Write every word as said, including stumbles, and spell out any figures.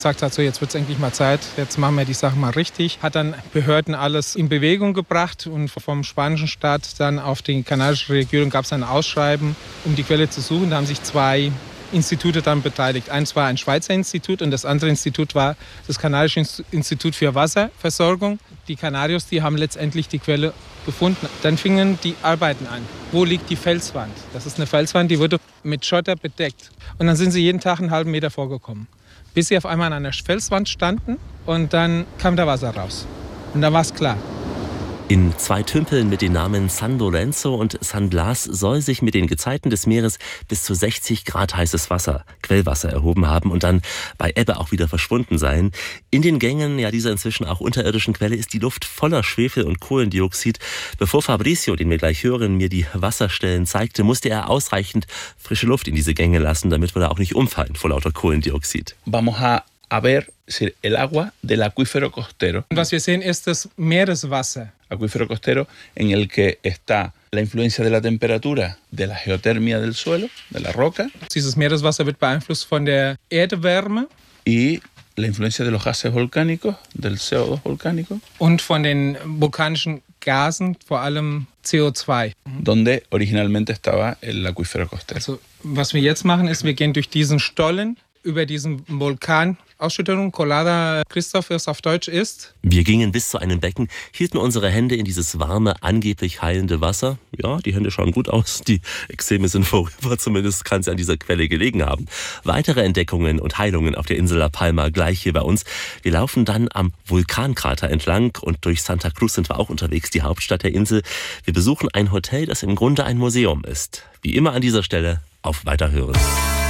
Sagt halt so, jetzt wird es endlich mal Zeit, jetzt machen wir die Sache mal richtig. Hat dann Behörden alles in Bewegung gebracht und vom spanischen Staat dann auf die kanadische Regierung gab es ein Ausschreiben, um die Quelle zu suchen. Da haben sich zwei Institute dann beteiligt. Eins war ein Schweizer Institut und das andere Institut war das kanadische Institut für Wasserversorgung. Die Kanadier, die haben letztendlich die Quelle gefunden. Dann fingen die Arbeiten an. Wo liegt die Felswand? Das ist eine Felswand, die wurde mit Schotter bedeckt. Und dann sind sie jeden Tag einen halben Meter vorgekommen. Bis sie auf einmal an einer Felswand standen und dann kam da Wasser raus. Und da war es klar. In zwei Tümpeln mit den Namen San Lorenzo und San Blas soll sich mit den Gezeiten des Meeres bis zu sechzig Grad heißes Wasser, Quellwasser, erhoben haben und dann bei Ebbe auch wieder verschwunden sein. In den Gängen ja dieser inzwischen auch unterirdischen Quelle ist die Luft voller Schwefel und Kohlendioxid. Bevor Fabricio, den wir gleich hören, mir die Wasserstellen zeigte, musste er ausreichend frische Luft in diese Gänge lassen, damit wir da auch nicht umfallen vor lauter Kohlendioxid. Vamos a a ver el agua del acuífero costero. Was wir sehen, ist das Meereswasser. Acuífero costero en el que está la influencia de la temperatura, de la geotermia del suelo, de la roca. Dieses Meereswasser wird beeinflusst von der Erdwärme. Y la influencia de los gases volcánicos, del C O dos volcánico. Und von den vulkanischen Gasen, vor allem C O zwei. Donde originalmente estaba el acuífero costero. Also, was wir jetzt machen, ist, wir gehen durch diesen Stollen über diesen Vulkan. Ausschüttung, Colada Christoph, wie es auf Deutsch ist. Wir gingen bis zu einem Becken, hielten unsere Hände in dieses warme, angeblich heilende Wasser. Ja, die Hände schauen gut aus, die Ekzeme sind vorüber, zumindest kann es an dieser Quelle gelegen haben. Weitere Entdeckungen und Heilungen auf der Insel La Palma gleich hier bei uns. Wir laufen dann am Vulkankrater entlang und durch Santa Cruz sind wir auch unterwegs, die Hauptstadt der Insel. Wir besuchen ein Hotel, das im Grunde ein Museum ist. Wie immer an dieser Stelle, auf Weiterhören.